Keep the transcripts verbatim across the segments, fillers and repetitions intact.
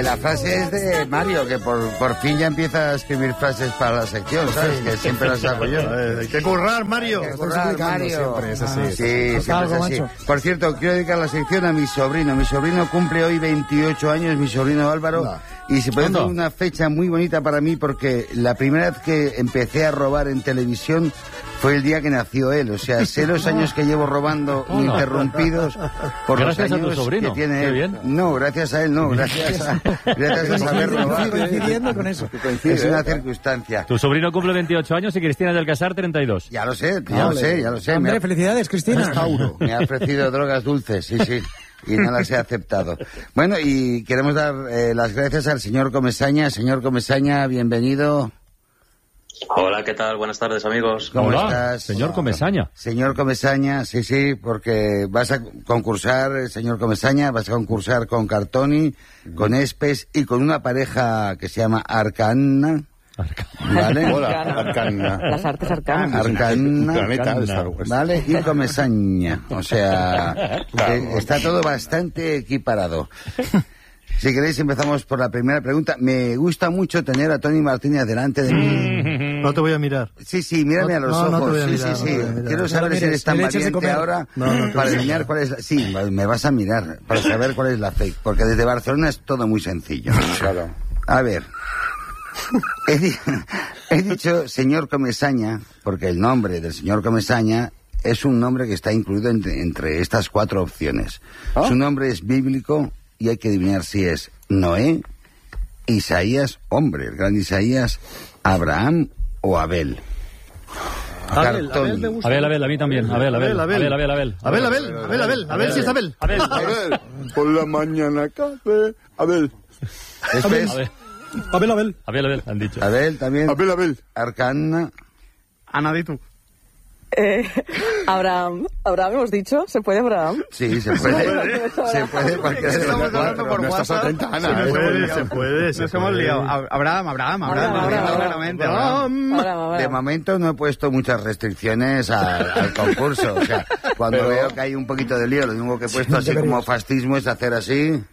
la frase es de Mario, que por, por fin ya empieza a escribir frases para la sección, ¿sabes? Que siempre las hago yo. Hay que currar, Mario. Hay que currar, Mario. Siempre es así. Ah, sí, siempre es así. Por cierto, quiero dedicar la sección a mi sobrino. Mi sobrino cumple hoy veintiocho años, mi sobrino Álvaro. No. Y se puede hacer una fecha muy bonita para mí porque la primera vez que empecé a robar en televisión fue el día que nació él. O sea, sé los años que llevo robando interrumpidos por gracias los años a tu sobrino. que tiene Qué él. Bien. No, gracias a él no, gracias a, gracias a saber robar. Coincidiendo con eso. Es una circunstancia. Tu sobrino cumple veintiocho años y Cristina del Casar treinta y dos. Ya lo sé, ya lo sé, ya lo sé. Hombre, felicidades, Cristina. Me ha ofrecido drogas dulces, sí, sí. Y no las he aceptado. Bueno, y queremos dar eh, las gracias al señor Comesaña. Señor Comesaña, bienvenido. Hola, ¿qué tal? Buenas tardes, amigos. ¿Cómo Hola, estás? señor Comesaña. Señor Comesaña, sí, sí, porque vas a concursar, señor Comesaña, vas a concursar con Cartoni, con Espes y con una pareja que se llama Arcana. ¿Vale? Hola, Arcana. Las artes arcanas. Arcana, planeta de Star Wars. ¿vale? Y Comesaña. O sea, Claro. eh, está todo bastante equiparado. Si queréis empezamos por la primera pregunta. Me gusta mucho tener a Tony Martínez delante de mí. No te voy a mirar. Sí, sí, mírame a los No, no ojos. te voy a sí, mirar, sí, no sí. te voy a mirar. Quiero No saber lo si eres mires, tan le eches de valiente comer. ahora No, no te para voy a adivinar cuál es la... Sí, me vas a mirar para saber cuál es la fake. Porque desde Barcelona es todo muy sencillo. Claro. A ver. He, di- he dicho señor Comesaña, porque el nombre del señor Comesaña es un nombre que está incluido entre, entre estas cuatro opciones. ¿Ah? Su nombre es bíblico y hay que adivinar si es Noé, Isaías, hombre, el gran Isaías, Abraham o Abel. Abel, Cartón. Abel me gusta. Abel, Abel, a mí también. Abel, Abel. Abel, Abel, Abel, Abel. Abel, Abel, Abel, Abel, Abel, si es Abel. Abel. A ver, por la mañana café. Abel. Este es Abel, Abel, Abel. Abel, Abel, han dicho. Abel también. Abel, Abel. Arcana. Ana, di tú. Eh, Abraham. Abraham hemos dicho. ¿Se puede Abraham? Sí, se puede. Se puede cualquiera de las cuatro. No estás atenta, Ana. Se ¿eh? puede, se puede. Nos hemos liado. Ab- Abraham, Abraham, Abraham. Abraham, Abraham, claramente, Abraham. Abraham, Abraham. De momento no he puesto muchas restricciones al, al concurso. O sea, cuando Pero- veo que hay un poquito de lío, lo único que he puesto así como fascismo es hacer así.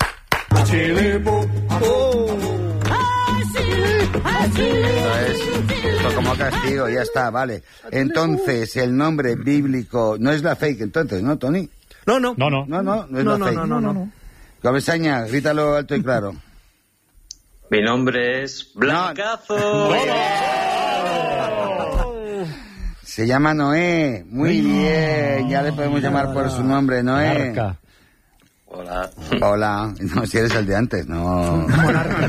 Esto es esto como castigo, ya está, vale. Entonces, el nombre bíblico no es la fake, entonces, ¿no, Tony? No, no. No, no. No, no, no es No, la no, fake. no, no, no. Comesaña, grítalo alto y claro. Mi nombre es Blancazo. Se llama Noé. Muy bien, ya le podemos llamar por su nombre, Noé. Arca. Hola. Hola. No, si eres el de antes, no. No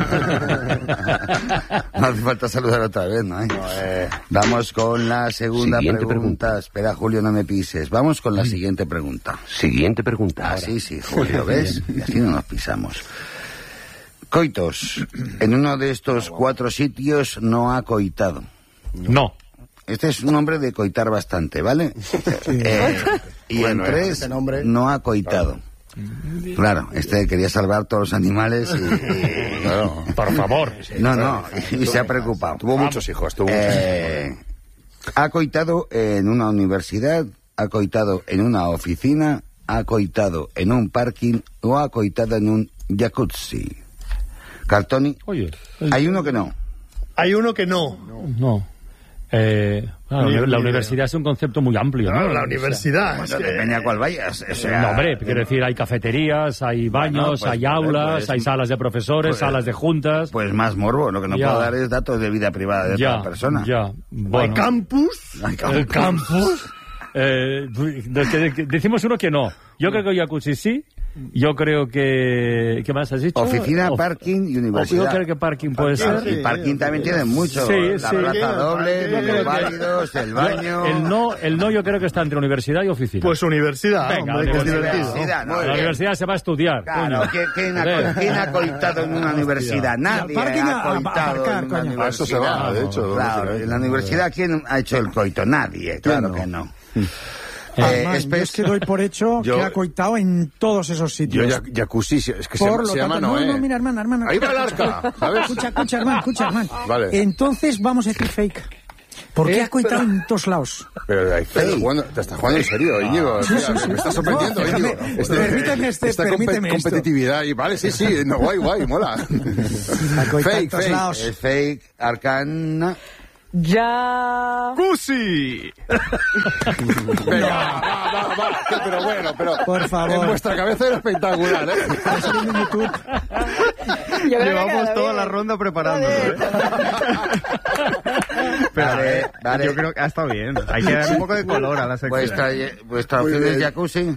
hace falta saludar otra vez, ¿no? Eh, Vamos con la segunda Siguiente pregunta. pregunta. Espera, Julio, no me pises. Vamos con la siguiente pregunta. Siguiente pregunta. Ah, ahora. sí, sí, Julio, ¿ves? Y así no nos pisamos. Coitos. En uno de estos cuatro sitios no ha coitado. No. Este es un nombre de coitar bastante, ¿vale? Eh, y Bueno, en tres este nombre. no ha coitado. Claro, este quería salvar todos los animales y... y- Claro. Por favor. no, no, y se ha preocupado. Tuvo muchos hijos, tuvo muchos hijos. Eh, ha coitado en una universidad, ha coitado en una oficina, ha coitado en un parking o ha coitado en un jacuzzi. Cartoni, Oye. hay uno que no. Hay uno que no. No. Eh, claro, Ni- la ni universidad es un concepto muy amplio, ¿no? Claro, la O sea, universidad. Bueno, es que- depende a cuál vayas. O sea, No, hombre, quiero decir, hay cafeterías, hay baños, Bueno, pues, hay aulas, pues, hay salas de profesores, pues, salas de juntas. Pues más morbo, lo que no Ya. puedo dar es datos de vida privada de ya, otra persona. ya. Hay Bueno, campus. Hay el campus. Eh, de- de- de- decimos uno que no. Yo creo que jacuzzi sí. Yo creo que... ¿Qué más has dicho? Oficina, Of- parking y Yo universidad. creo que parking puede Parking, ser. Y parking también tienen mucho. Sí, la sí. plaza doble, Yo creo los que- válidos, el baño. El no, el no yo creo que está entre universidad y oficina. Pues universidad. Venga, hombre, que es universidad. divertido. Universidad, ¿no? A la universidad se va a estudiar. Claro, coño. ¿quién, quién Joder. ha, quién ha coitado en una universidad? Nadie Al parking ha a- a coitado aparcar, en una coño. universidad. A eso se va, de hecho. Claro, en la universidad, ¿quién ha hecho el coito? Nadie, claro no? que no. Eh, Eh, yo es que doy por hecho Yo- que ha coitado en todos esos Yo, sitios. ya- jacuzzi, es que se, Por lo se llama tanto, Noé. no, no, mira, hermana, hermana. Ahí va el arca, ¿sabes? Escucha, escucha, hermano, escucha, hermano. Vale. Entonces vamos a decir fake. ¿Por qué has coitado en todos lados? Pero hay fake. Jugando, te estás jugando en serio, Íñigo. Sí, sí, sí. Me estás sorprendiendo, No, Íñigo. déjame, Este- permíteme este- esta permíteme compe- esto. competitividad. Y vale, sí, sí. No, guay, guay, mola. Ha coitado en Fake, todos fake. lados. Es fake, Arcana. Ya... ¡Cusi! Venga, va, va, va. Pero bueno, pero... Por favor. En vuestra cabeza era espectacular, ¿eh? Está saliendo en YouTube. Yo creo que Llevamos queda toda bien. la ronda preparándolo, ¿eh? Pero, Vale, eh, vale. yo creo que ha estado bien. Hay que dar un poco de color a la sección. Vuestra, vuestra Muy opción es bien. jacuzzi.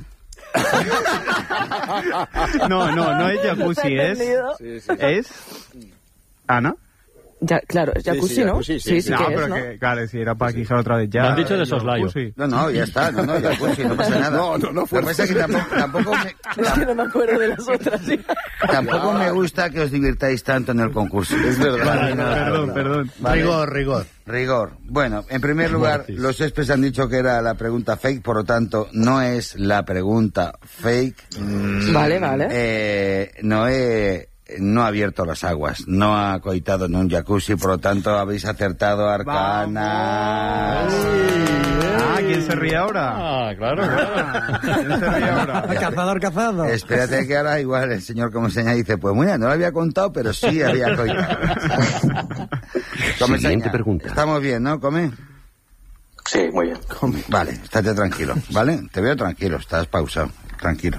No, no, no es ¿Se ha jacuzzi, es... entendido? Es... ¿Ana? Ya, claro, es jacuzzi, sí, ¿no? jacuzzi, sí, sí, sí. sí No, que pero es, ¿no? que, claro, si era para quijar otra vez ya. Lo han dicho de yo, soslayo. jacuzzi. No, no, ya está, no, no, jacuzzi, no pasa nada. No, no, no, Lo que pasa es que tampoco, tampoco, me, Es que no me acuerdo de las otras. ¿sí? tampoco me gusta que os divirtáis tanto en el concurso. Es verdad. Vale, no, perdón, perdón. Vale. Rigor, rigor. Rigor. Bueno, en primer lugar, Mortis. los experts han dicho que era la pregunta fake, por lo tanto, no es la pregunta fake. Vale, vale. Eh, Noé no ha abierto las aguas, no ha coitado en un jacuzzi, por lo tanto, habéis acertado, Arcana. Ah, ¿quién se ríe ahora? Ah, claro, claro. Ah, ¿quién se ríe ahora? Cazador, cazado. Espérate que ahora igual el señor como señala dice, pues mira, no lo había contado, pero sí había coitado. Come, Siguiente seña. pregunta. Estamos bien, ¿no? Come. Sí, muy bien. Vale, estate tranquilo, ¿vale? Te veo tranquilo, estás pausado, tranquilo.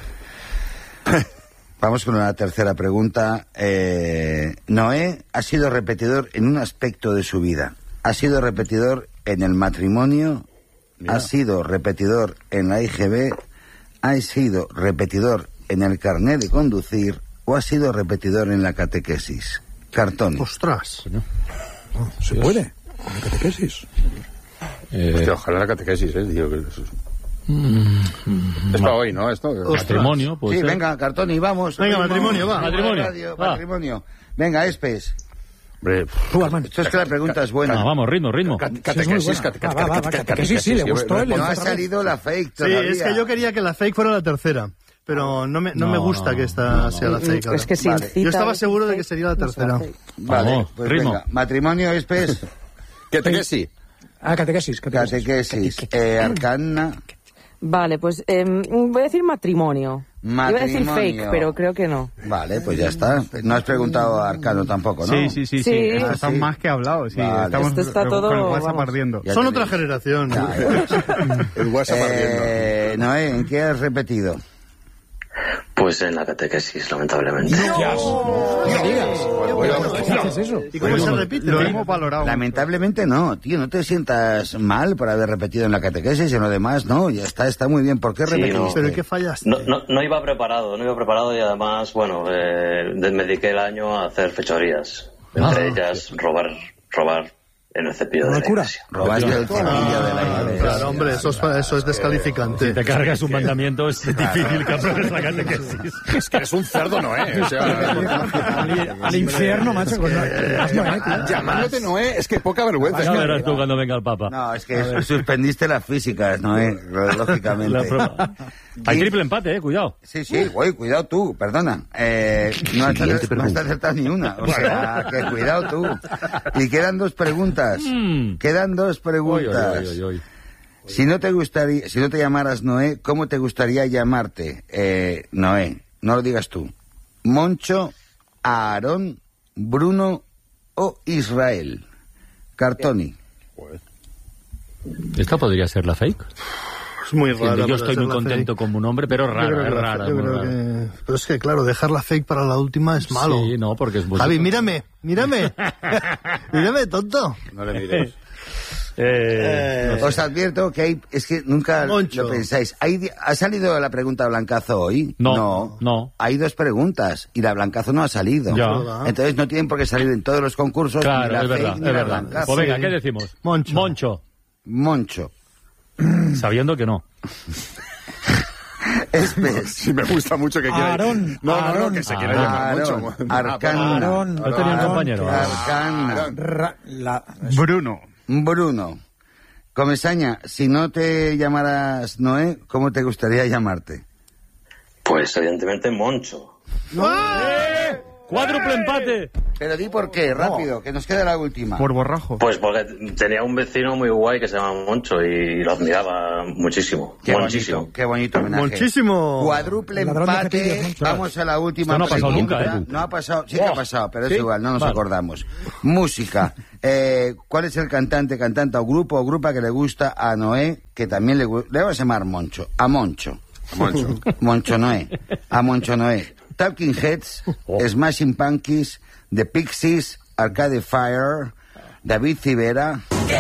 Vamos con una tercera pregunta. Eh, Noé ha sido repetidor en un aspecto de su vida. Ha sido repetidor en el matrimonio, ha sido repetidor en la I G B, ha sido repetidor en el carnet de conducir o ha sido repetidor en la catequesis. Cartón. Ostras. ¿Se puede? ¿Con la catequesis? Eh, Hostia, ojalá la catequesis, ¿eh? Digo que eso es... Es para hoy, ¿no? Esto. matrimonio, pues. Sí, venga, Cartoni, vamos. Venga, Ritmo. matrimonio, va. Matrimonio, Radio, va. matrimonio. Venga, Espes. Hombre, Tú, Armando. Esto es que la pregunta es buena. No, vamos, ritmo, ritmo. catequesis, cate- Va, va, va, cate- catequesis, sí, le gustó el No ha otra vez. salido la fake Sí, todavía. es que yo quería que la fake fuera la tercera. Pero no me, no me No, gusta no, que esta no, no. sea la fake. ahora. Es que sin Vale. cita, Yo estaba sin seguro de fake, que sería la no será tercera. fake. Vale, Vamos, pues ritmo. venga. Matrimonio, Espes. Catequesis. Ah, catequesis, catequesis. Catequesis. Eh, Arcana. Vale, pues em, voy a decir matrimonio. Iba a decir Matrimonio. fake, pero creo que no. Vale, pues ya está. No has preguntado a Arcano tampoco, ¿no? Sí, sí, sí, sí. Sí. Esto Ah, está sí. más que hablado. Sí, Vale. estamos Esto está con todo, el WhatsApp vamos. ardiendo. Ya Son te otra digo. generación. Ya, ya. El WhatsApp ardiendo. Eh, Noé, ¿en qué has repetido? Pues en la catequesis, lamentablemente. No me digas. ¿Por qué haces eso? ¿Y cómo se repite? Lo tío? hemos valorado. Lamentablemente no, tío, no te sientas mal por haber repetido en la catequesis y en lo demás, no, ya está, está muy bien. ¿Por qué Sí, repetiste? no. ¿Pero en qué fallaste? No, no, no iba preparado, no iba preparado y además, bueno, eh, de- me dediqué el año a hacer fechorías. Entre Ah. ellas, robar, robar en el cepillo de la Locura. iglesia. Robaste el cepillo de la Ah, iglesia. claro, hombre, eso es, eso es descalificante. Si te cargas un mandamiento, es difícil que apruebes la catequesis. Es que eres un cerdo, Noé. O sea, Al, al infierno, macho. Con más Noé, tío. llamándote Noé, es que poca vergüenza. Ya verás tú cuando venga el Papa. No, es que suspendiste las físicas, ¿no? Eh? Lógicamente. La prueba. Hay triple empate, eh, cuidado. Sí, sí, güey, cuidado tú, perdona. Eh, no has acer- no has acertado ni una. O sea, que cuidado tú. Y quedan dos preguntas. Mm. Quedan dos Oy, preguntas. oy, oy, oy. Si no te gustaría, si no te llamaras Noé, ¿cómo te gustaría llamarte? Eh, Noé, no lo digas tú. Moncho, Aarón, Bruno o Israel. Cartoni. ¿Esta podría ser la fake? Es muy raro. Yo para estoy ser muy la contento fake. con un nombre, pero Yo rara, creo es que la- rara. yo muy creo rara. que- Pero es que, claro, dejar la fake para la última es malo. Sí, no, porque es muy... Javi, mírame, mírame. Mírame, tonto. No le mires. Eh, Os advierto que hay, es que nunca Moncho. lo pensáis. Hay di- ¿Ha salido la pregunta Blancazo hoy? No, no. Hay dos preguntas y la Blancazo no ha salido. Ya. ¿Verdad? Entonces no tienen por qué salir en todos los concursos. ni claro, la es fake verdad, ni es la verdad. Blancazo. Pues venga, ¿qué decimos? Moncho. Moncho. Moncho. Sabiendo que no. Espes. Sí, me gusta mucho que quiera. Aarón, No, no, no, Aarón. que se quiera Aarón, llamar mucho. Arcana. Aarón, No tenía un Aarón, compañero. Arcana. Ra- la- Bruno. Bruno. Comesaña, si no te llamaras Noé, ¿cómo te gustaría llamarte? Pues evidentemente Moncho. Cuádruple empate. Pero di por qué, rápido, que nos queda la última. Por borrajo. Pues porque tenía un vecino muy guay que se llama Moncho y lo admiraba muchísimo. Qué muchísimo. bonito, qué bonito homenaje. Muchísimo. Cuádruple Ladrón de empate. cepillos, Moncho. Vamos a la última. Esto no ha pasado pregunta. nunca, ¿eh? No ha pasado, sí que ha pasado, pero es ¿Sí? igual, no nos Vale. acordamos. Música. Eh, ¿Cuál es el cantante, cantante o grupo o grupa que le gusta a Noé, que también le gusta? Le vamos a llamar Moncho. A Moncho. Moncho. Moncho Noé. A Moncho Noé. Talking Heads, Smashing Pumpkins, The Pixies, Arcade Fire, David Civera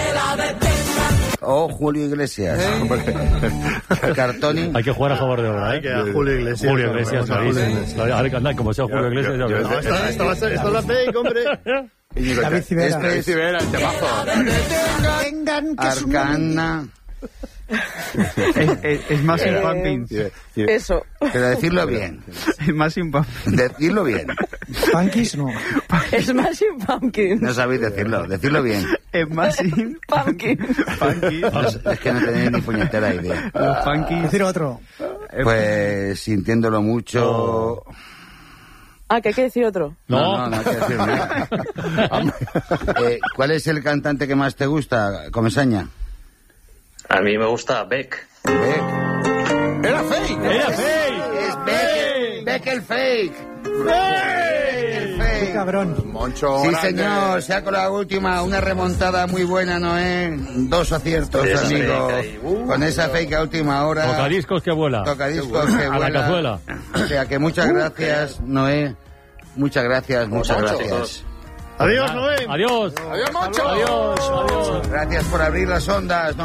o Julio Iglesias. Cartoni. Hay que jugar a favor de obra, Hay ¿eh? que a Julio Iglesias. Julio Iglesias, Vamos a Julio clarísimo. Iglesias. Ahora que andar, como sea Julio Iglesias, ya ves. No, esto, esto va a ser, esto es la fake, hombre. Íñigo, David Civera. Este David es Civera, el temazo. Vengan, que es un Arcana. Es, es, es más Eh, Pumpkins. Eso. Pero decirlo bien. Es más Pumpkins. Decirlo bien. Punkis, no. Smashing Pumpkins. No sabéis decirlo. Decirlo bien. Es más Pumpkins. Pumpkins. Es que no tenéis ni puñetera idea. Los Pumpkins. Decir otro. Pues sintiéndolo mucho. Ah, que hay que decir otro. No, No. no, no hay que decir nada. Eh, ¿Cuál es el cantante que más te gusta, Comesaña? A mí me gusta Beck. Beck. ¡Era fake! ¡Era fake! Es Beck, Beck el fake. Beck el Qué fake. cabrón. Moncho Sí, grande. señor, se ha con la última, una remontada muy buena, ¿Noé? Dos aciertos, Esa amigo. fake ahí. Uh. Con esa fake a última hora. Tocadiscos que vuela. Tocadiscos que A la vuela. cazuela. O sea que muchas gracias, Noé. Muchas gracias, muchas Moncho, gracias. Adiós, Noé. Adiós. ¡Adiós, Moncho! Adiós. Adiós. Gracias por abrir las ondas.